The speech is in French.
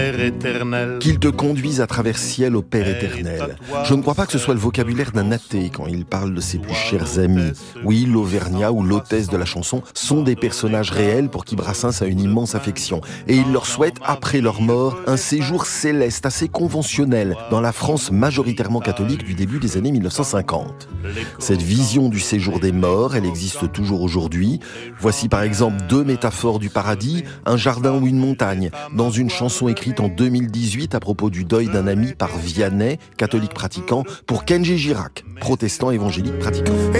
Qu'il te conduise à travers ciel au Père éternel. Je ne crois pas que ce soit le vocabulaire d'un athée quand il parle de ses plus chers amis. Oui, l'Auvergnat ou l'hôtesse de la chanson sont des personnages réels pour qui Brassens a une immense affection. Et il leur souhaite, après leur mort, un séjour céleste assez conventionnel dans la France majoritairement catholique du début des années 1950. Cette vision du séjour des morts, elle existe toujours aujourd'hui. Voici par exemple deux métaphores du paradis, un jardin ou une montagne, dans une chanson écrite en 2018 à propos du deuil d'un ami par Vianney, catholique pratiquant, pour Kenji Girac, protestant évangélique pratiquant.